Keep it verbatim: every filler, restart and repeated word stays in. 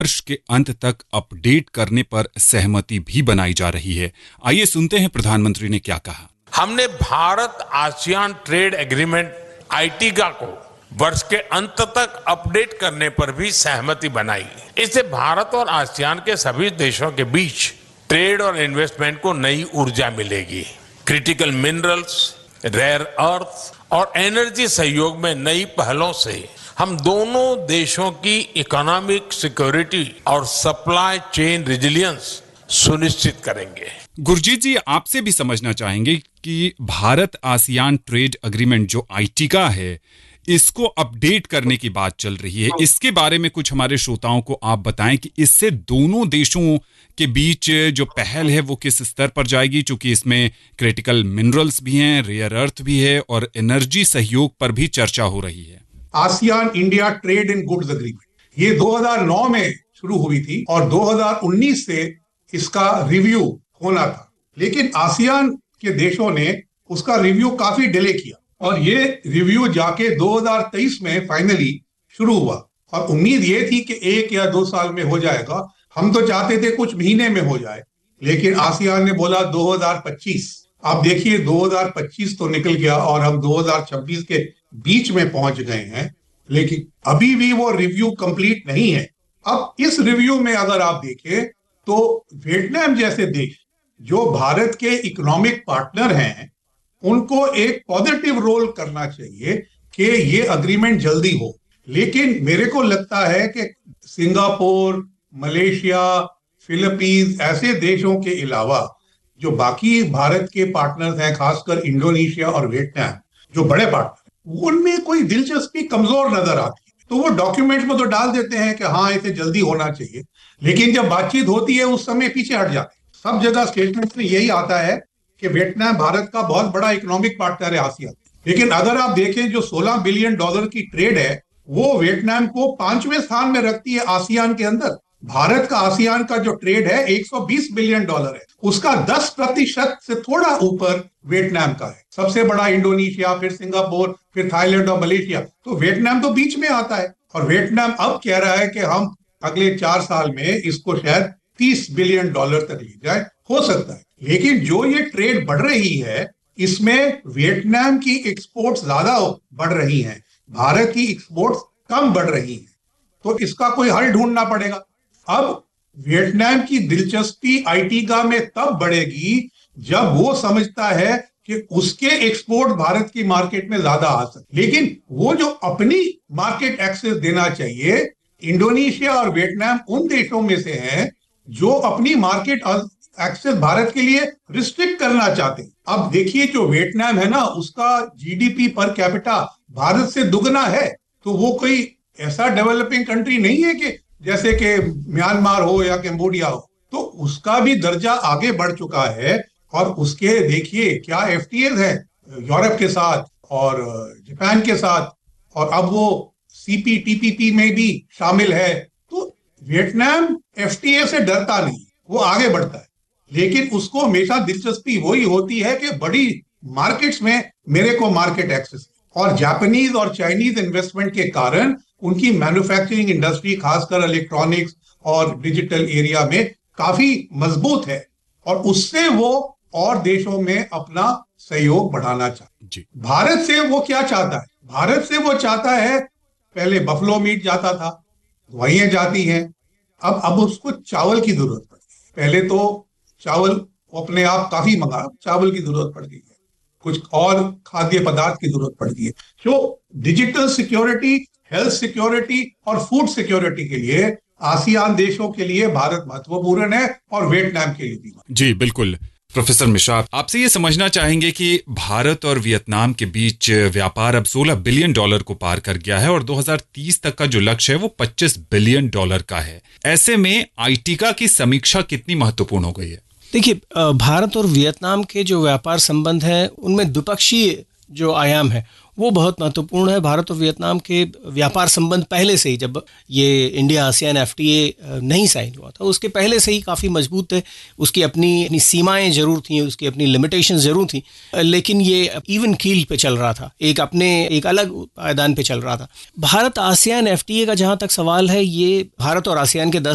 वर्ष के अंत तक अपडेट करने पर सहमति भी बनाई जा रही है। आइए सुनते हैं प्रधानमंत्री ने क्या कहा। हमने भारत आसियान ट्रेड एग्रीमेंट आईटीगा को वर्ष के अंत तक अपडेट करने पर भी सहमति बनाई। इससे भारत और आसियान के सभी देशों के बीच ट्रेड और इन्वेस्टमेंट को नई ऊर्जा मिलेगी। क्रिटिकल मिनरल्स, रेयर अर्थ और एनर्जी सहयोग में नई पहलों से हम दोनों देशों की इकोनॉमिक सिक्योरिटी और सप्लाई चेन रेजिलियंस सुनिश्चित करेंगे। गुरजीत जी, आपसे भी समझना चाहेंगे कि भारत आसियान ट्रेड एग्रीमेंट जो आईटीका है, इसको अपडेट करने की बात चल रही है। इसके बारे में कुछ हमारे श्रोताओं को आप बताएं कि इससे दोनों देशों के बीच जो पहल है वो किस स्तर पर जाएगी, क्योंकि इसमें क्रिटिकल मिनरल्स भी हैं, रेयर अर्थ भी है और एनर्जी सहयोग पर भी चर्चा हो रही है। ASEAN India trade in goods agreement ये दो हज़ार नौ में शुरू हुई थी और दो हज़ार उन्नीस से इसका रिव्यू होना था, लेकिन आसियान के देशों ने उसका रिव्यू काफी डिले किया और ये रिव्यू जाके दो हज़ार तेईस में फाइनली शुरू हुआ और उम्मीद ये थी कि एक या दो साल में हो जाएगा। हम तो चाहते थे कुछ महीने में हो जाए, लेकिन आसियान ने बोला दो हज़ार पच्चीस। आप देखिए दो हज़ार पच्चीस तो निकल गया और हम दो हज़ार छब्बीस के बीच में पहुंच गए हैं, लेकिन अभी भी वो रिव्यू कंप्लीट नहीं है। अब इस रिव्यू में अगर आप देखें तो वियतनाम जैसे देश जो भारत के इकोनॉमिक पार्टनर हैं, उनको एक पॉजिटिव रोल करना चाहिए कि ये अग्रीमेंट जल्दी हो। लेकिन मेरे को लगता है कि सिंगापुर, मलेशिया, फिलीपींस ऐसे देशों के अलावा जो बाकी भारत के पार्टनर्स हैं, खासकर इंडोनेशिया और वियतनाम जो बड़े पार्टनर, उनमें कोई दिलचस्पी कमजोर नजर आती है। तो वो डॉक्यूमेंट में तो डाल देते हैं कि हाँ इसे जल्दी होना चाहिए, लेकिन जब बातचीत होती है उस समय पीछे हट जाते हैं। सब जगह स्टेटमेंट में यही आता है कि वियतनाम भारत का बहुत बड़ा इकोनॉमिक पार्टनर है आसियान, लेकिन अगर आप देखें जो सोलह बिलियन डॉलर की ट्रेड है वो वियतनाम को पांचवें स्थान में रखती है आसियान के अंदर। भारत का आसियान का जो ट्रेड है एक सौ बीस बिलियन डॉलर है, उसका दस प्रतिशत से थोड़ा ऊपर वियतनाम का है। सबसे बड़ा इंडोनेशिया, फिर सिंगापुर, फिर थाईलैंड और मलेशिया, तो वियतनाम तो बीच में आता है। और वियतनाम अब कह रहा है कि हम अगले चार साल में इसको शायद तीस बिलियन डॉलर तक ले जाए, हो सकता है। लेकिन जो ये ट्रेड बढ़ रही है इसमें वियतनाम की एक्सपोर्ट्स ज्यादा बढ़ रही हैं, भारत की एक्सपोर्ट्स कम बढ़ रही हैं, तो इसका कोई हल ढूंढना पड़ेगा। अब वियतनाम की दिलचस्पी आईटीका में तब बढ़ेगी जब वो समझता है कि उसके एक्सपोर्ट भारत की मार्केट में ज्यादा आ सकते, लेकिन वो जो अपनी मार्केट एक्सेस देना चाहिए, इंडोनेशिया और वियतनाम उन देशों में से हैं जो अपनी मार्केट एक्सेस भारत के लिए रिस्ट्रिक्ट करना चाहते हैं। अब देखिए जो वियतनाम है ना, उसका जीडीपी पर कैपिटा भारत से दुगना है, तो वो कोई ऐसा डेवलपिंग कंट्री नहीं है कि जैसे कि म्यांमार हो या कंबोडिया हो, तो उसका भी दर्जा आगे बढ़ चुका है। और उसके देखिए क्या एफटीएज है यूरोप के साथ और जापान के साथ, और अब वो सीपीटीपीपी में भी शामिल है। तो वियतनाम एफटीए से डरता नहीं, वो आगे बढ़ता है, लेकिन उसको हमेशा दिलचस्पी वही होती है कि बड़ी मार्केट्स में मेरे को मार्केट एक्सेस। और जापानीज और चाइनीज इन्वेस्टमेंट के कारण उनकी मैन्युफैक्चरिंग इंडस्ट्री खासकर इलेक्ट्रॉनिक्स और डिजिटल एरिया में काफी मजबूत है और उससे वो और देशों में अपना सहयोग बढ़ाना चाहता है। भारत से वो क्या चाहता है? भारत से वो चाहता है, पहले बफलो मीट जाता था, दवाइयां जाती हैं, अब अब उसको चावल की जरूरत पड़ती है। पहले तो चावल अपने आप काफी मंगा, चावल की जरूरत पड़ गई है, कुछ और खाद्य पदार्थ की जरूरत पड़ गई है। तो डिजिटल सिक्योरिटी, हेल्थ सिक्योरिटी और फूड सिक्योरिटी के लिए आसियान देशों के लिए भारत महत्वपूर्ण है और वियतनाम के लिए भी। जी बिल्कुल। प्रोफेसर मिश्रा, आपसे ये समझना चाहेंगे कि भारत और वियतनाम के बीच व्यापार अब सोलह बिलियन डॉलर को पार कर गया है और दो हज़ार तीस तक का जो लक्ष्य है वो पच्चीस बिलियन डॉलर का है। ऐसे में आईटीका की समीक्षा कितनी महत्वपूर्ण हो गई है? देखिए, भारत और वियतनाम के जो व्यापार संबंध हैं उनमें द्विपक्षीय जो आयाम है वो बहुत महत्वपूर्ण है। भारत और वियतनाम के व्यापार संबंध पहले से ही, जब ये इंडिया आसियान एफटीए नहीं साइन हुआ था, उसके पहले से ही काफ़ी मजबूत थे। उसकी अपनी अपनी सीमाएं जरूर थीं, उसकी अपनी लिमिटेशंस जरूर थीं, लेकिन ये इवन कील पे चल रहा था, एक अपने एक अलग पायदान पे चल रहा था। भारत आसियान एफटीए का जहाँ तक सवाल है, ये भारत और आसियान के दस